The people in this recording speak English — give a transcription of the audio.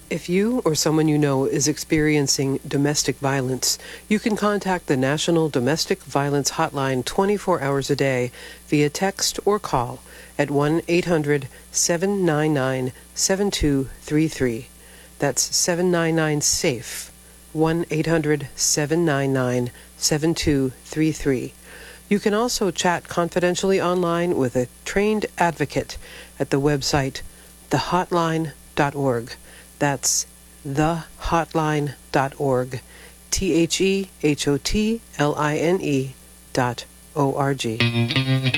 If you or someone you know is experiencing domestic violence, you can contact the National Domestic Violence Hotline 24 hours a day via text or call at 1-800-799-7233. That's 799-SAFE, 1-800-799-7233. You can also chat confidentially online with a trained advocate at the website thehotline.org. That's thehotline.org, thehotline.org.